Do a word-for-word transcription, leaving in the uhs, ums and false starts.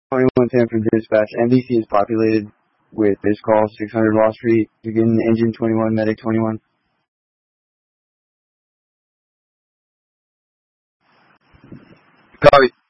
twenty-one ten from dispatch. M D C is populated with this call, six hundred Wall Street. Begin engine twenty-one, medic twenty-one. Copy.